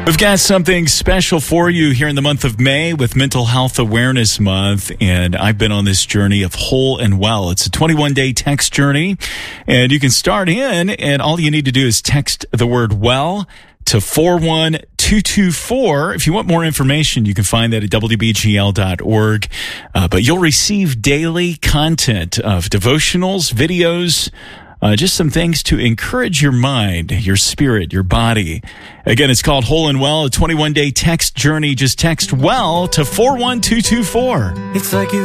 We've got something special for you here in the month of May with Mental Health Awareness Month, and I've been on this journey of whole and well. It's a 21-day text journey, and you can start in, and all you need to do is text the word well to 41224. If you want more information, you can find that at wbgl.org. But you'll receive daily content of devotionals, videos, just some things to encourage your mind, your spirit, your body. Again, it's called Whole and Well, a 21-day text journey. Just text WELL to 41224. It's like you